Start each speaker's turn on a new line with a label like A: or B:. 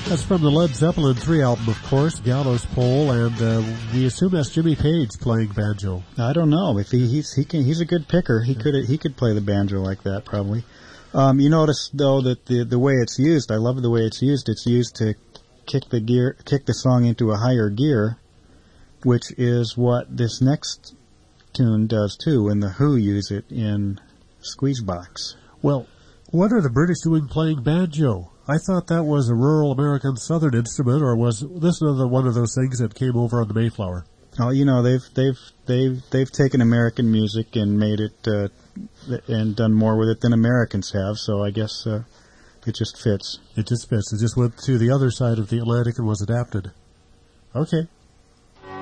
A: That's from the Led Zeppelin 3 album, of course, Gallows Pole, and we assume that's Jimmy Page playing banjo.
B: I don't know if he's a good picker. He could play the banjo like that probably. You notice though that the way it's used, I love the way it's used. It's used to kick the song into a higher gear, which is what this next tune does too, and the Who use it in Squeezebox.
A: Well, what are the British doing playing banjo? I thought that was a rural American southern instrument, or was this another one of those things that came over on the Mayflower?
B: Oh, you know, they've taken American music and made it and done more with it than Americans have, so I guess it just fits.
A: It just fits. It just went to the other side of the Atlantic and was adapted. Okay.